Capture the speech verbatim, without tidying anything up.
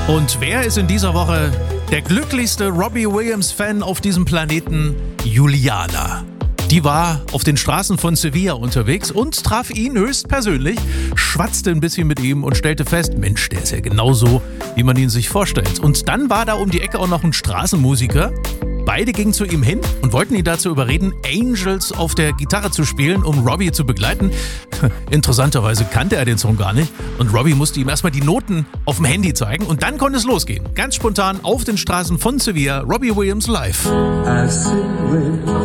Und wer ist in dieser Woche der glücklichste Robbie Williams-Fan auf diesem Planeten? Juliana. Die war auf den Straßen von Sevilla unterwegs und traf ihn höchstpersönlich, schwatzte ein bisschen mit ihm und stellte fest, Mensch, der ist ja genauso, wie man ihn sich vorstellt. Und dann war da um die Ecke auch noch ein Straßenmusiker. Beide gingen zu ihm hin und wollten ihn dazu überreden, Angels auf der Gitarre zu spielen, um Robbie zu begleiten. Interessanterweise kannte er den Song gar nicht und Robbie musste ihm erstmal die Noten auf dem Handy zeigen und dann konnte es losgehen. Ganz spontan auf den Straßen von Sevilla, Robbie Williams live. I sit with